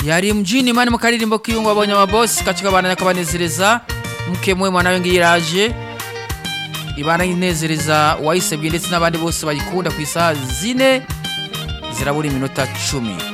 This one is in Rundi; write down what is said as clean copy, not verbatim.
yari mjini mani mu karirimbo kiyungu abonye amabosi katika bana kabanezereza mke mwe mwana wengi iraje ibana inezereza wayisebye ndetse n'abandi bose bayikunda ku isaha zine zirabura iminota 10.